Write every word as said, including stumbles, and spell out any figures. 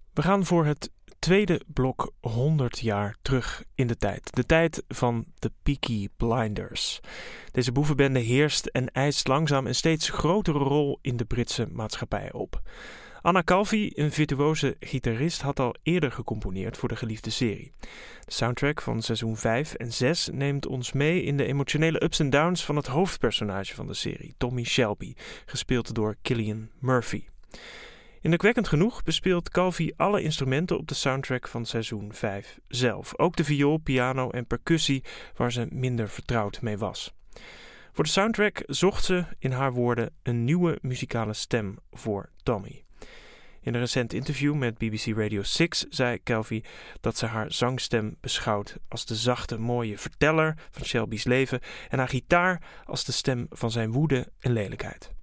We gaan voor het tweede blok honderd jaar terug in de tijd. De tijd van de Peaky Blinders. Deze boevenbende heerst en eist langzaam een steeds grotere rol in de Britse maatschappij op. Anna Calvi, een virtuoze gitarist, had al eerder gecomponeerd voor de geliefde serie. De soundtrack van seizoen vijf en zes neemt ons mee in de emotionele ups en downs van het hoofdpersonage van de serie, Tommy Shelby, gespeeld door Cillian Murphy. Indrukwekkend genoeg bespeelt Calvi alle instrumenten op de soundtrack van seizoen vijf zelf. Ook de viool, piano en percussie, waar ze minder vertrouwd mee was. Voor de soundtrack zocht ze, in haar woorden, een nieuwe muzikale stem voor Tommy. In een recent interview met B B C Radio zes zei Calvi dat ze haar zangstem beschouwt als de zachte, mooie verteller van Shelby's leven en haar gitaar als de stem van zijn woede en lelijkheid.